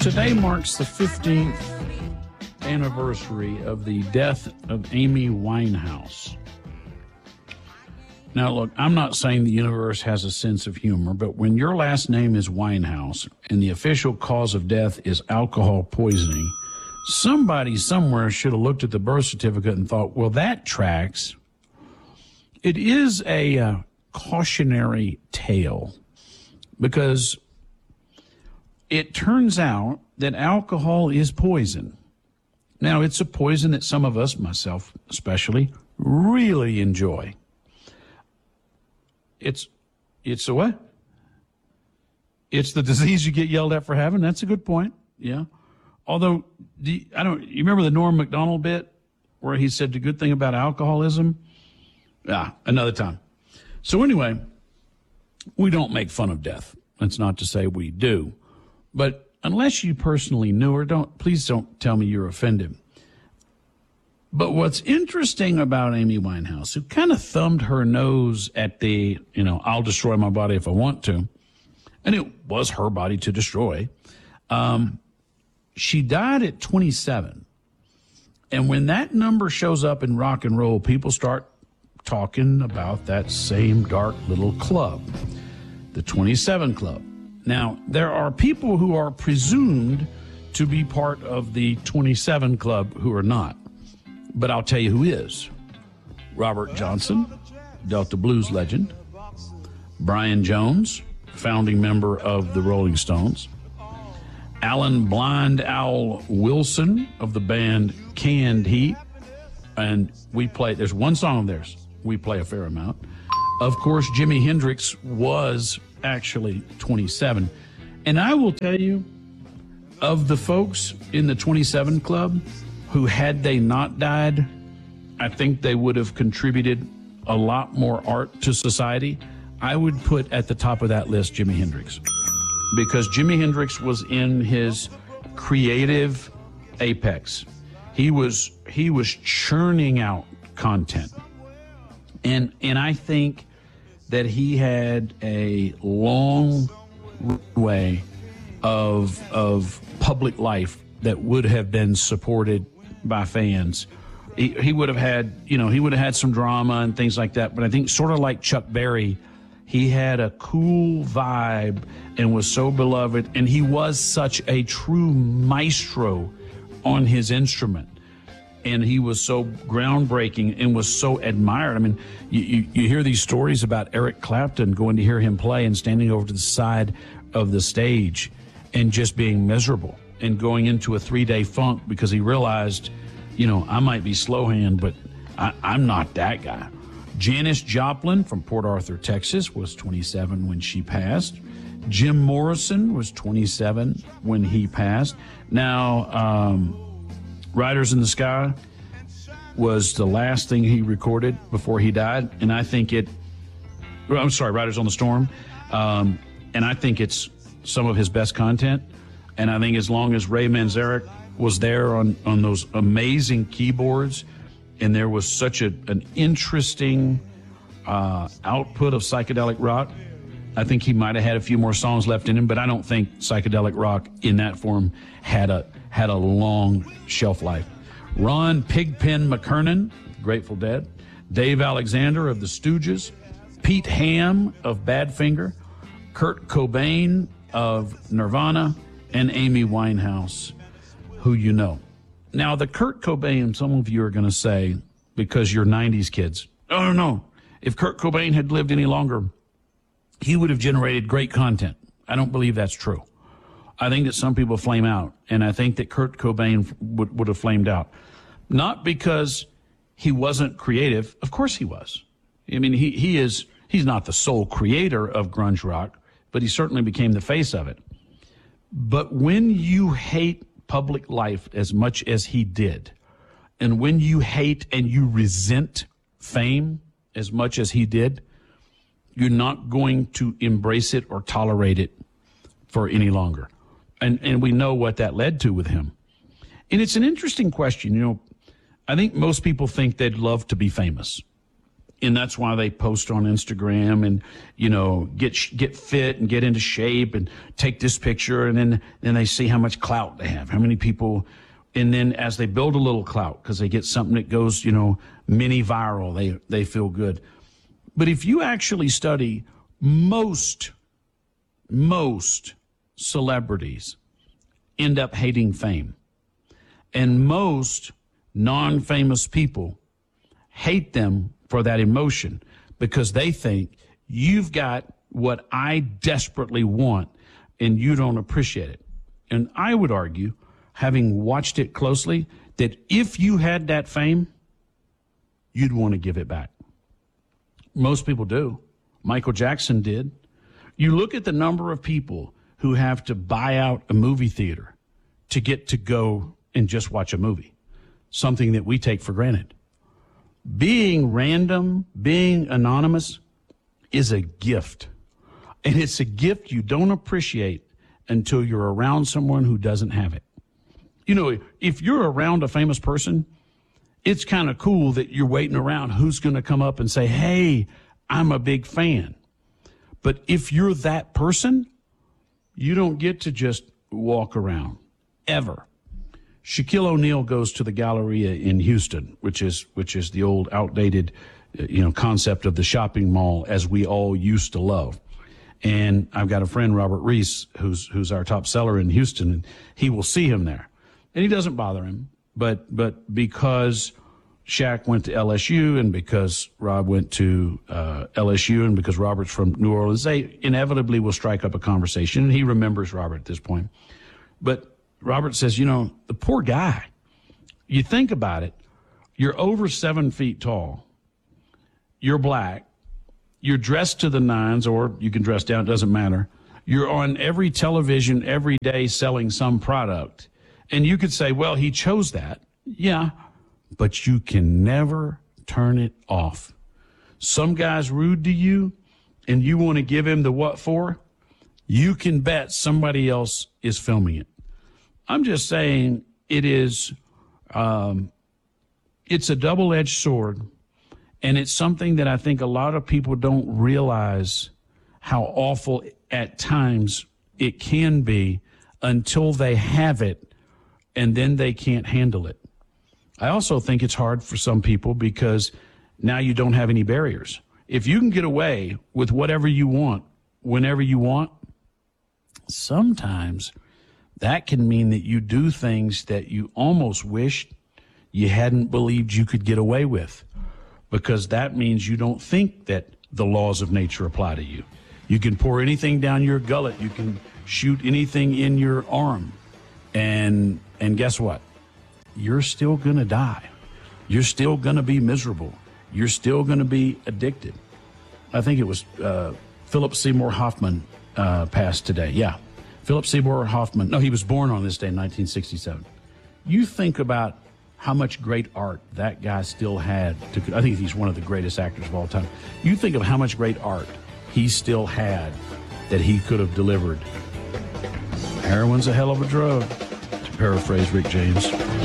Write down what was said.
Today marks the 15th anniversary of the death of Amy Winehouse. Now, look, I'm not saying the universe has a sense of humor, but when your last name is Winehouse and the official cause of death is alcohol poisoning, somebody somewhere should have looked at the birth certificate and thought, well, that tracks. It is a cautionary tale because it turns out that alcohol is poison. Now, it's a poison that some of us, myself especially, really enjoy. It's a what? It's the disease you get yelled at for having. That's a good point. Yeah. Although, you remember the Norm Macdonald bit where he said the good thing about alcoholism? Another time. So anyway, we don't make fun of death. That's not to say we do. But unless you personally knew her, please don't tell me you're offended. But what's interesting about Amy Winehouse, who kind of thumbed her nose at the, I'll destroy my body if I want to, and it was her body to destroy, she died at 27. And when that number shows up in rock and roll, people start talking about that same dark little club, the 27 Club. Now, there are people who are presumed to be part of the 27 Club who are not. But I'll tell you who is. Robert Johnson, Delta blues legend. Brian Jones, founding member of the Rolling Stones. Alan Blind Owl Wilson of the band Canned Heat. And there's one song of theirs we play a fair amount. Of course, Jimi Hendrix was actually 27. And I will tell you, of the folks in the 27 Club, who, had they not died, I think they would have contributed a lot more art to society. I would put at the top of that list Jimi Hendrix, because Jimi Hendrix was in his creative apex. He was churning out content, and I think that he had a long way of public life that would have been supported by fans. He would have had some drama and things like that, but I think sort of like Chuck Berry, he had a cool vibe and was so beloved, and he was such a true maestro on his instrument, and he was so groundbreaking and was so admired. I mean, you hear these stories about Eric Clapton going to hear him play and standing over to the side of the stage and just being miserable and going into a 3-day funk because he realized, I might be slow hand, but I'm not that guy. Janis Joplin from Port Arthur, Texas, was 27 when she passed. Jim Morrison was 27 when he passed. Now, Riders in the Sky was the last thing he recorded before he died, and I think Riders on the Storm, and I think it's some of his best content. And I think as long as Ray Manzarek was there on those amazing keyboards, and there was such an interesting output of psychedelic rock, I think he might have had a few more songs left in him, but I don't think psychedelic rock in that form had a long shelf life. Ron Pigpen McKernan, Grateful Dead. Dave Alexander of the Stooges. Pete Ham of Badfinger. Kurt Cobain of Nirvana. And Amy Winehouse, who you know. Now, the Kurt Cobain, some of you are going to say, because you're 90s kids, oh, no. If Kurt Cobain had lived any longer, he would have generated great content. I don't believe that's true. I think that some people flame out, and I think that Kurt Cobain would have flamed out. Not because he wasn't creative. Of course he was. I mean, he's not the sole creator of grunge rock, but he certainly became the face of it. But when you hate public life as much as he did, and when you hate and you resent fame as much as he did, you're not going to embrace it or tolerate it for any longer. And we know what that led to with him. And it's an interesting question. I think most people think they'd love to be famous. And that's why they post on Instagram and, you know, get fit and get into shape and take this picture. And then they see how much clout they have, how many people. And then as they build a little clout, because they get something that goes, you know, mini viral, they feel good. But if you actually study most celebrities end up hating fame. And most non-famous people hate them for that emotion because they think you've got what I desperately want and you don't appreciate it. And I would argue, having watched it closely, that if you had that fame, you'd want to give it back. Most people do. Michael Jackson did. You look at the number of people who have to buy out a movie theater to get to go and just watch a movie, something that we take for granted. Being random, being anonymous is a gift. And it's a gift you don't appreciate until you're around someone who doesn't have it. You know, if you're around a famous person, it's kind of cool that you're waiting around who's going to come up and say, hey, I'm a big fan. But if you're that person, you don't get to just walk around, ever. Shaquille O'Neal goes to the Galleria in Houston, which is the old outdated, concept of the shopping mall as we all used to love. And I've got a friend, Robert Reese, who's our top seller in Houston, and he will see him there. And he doesn't bother him, but because Shaq went to LSU and because Rob went to LSU and because Robert's from New Orleans, they inevitably will strike up a conversation. And he remembers Robert at this point. But Robert says, the poor guy, you think about it, you're over 7 feet tall, you're black, you're dressed to the nines, or you can dress down, it doesn't matter. You're on every television every day selling some product. And you could say, well, he chose that. Yeah, but you can never turn it off. Some guy's rude to you and you want to give him the what for, you can bet somebody else is filming it. I'm just saying it is, it's a double-edged sword, and it's something that I think a lot of people don't realize how awful at times it can be until they have it, and then they can't handle it. I also think it's hard for some people because now you don't have any barriers. If you can get away with whatever you want, whenever you want, sometimes that can mean that you do things that you almost wished you hadn't believed you could get away with, because that means you don't think that the laws of nature apply to you. You can pour anything down your gullet. You can shoot anything in your arm. And guess what? You're still going to die. You're still going to be miserable. You're still going to be addicted. I think it was Philip Seymour Hoffman passed today. Yeah. Philip Seymour Hoffman. No, he was born on this day in 1967. You think about how much great art that guy still had. I think he's one of the greatest actors of all time. You think of how much great art he still had that he could have delivered. Heroin's a hell of a drug, to paraphrase Rick James.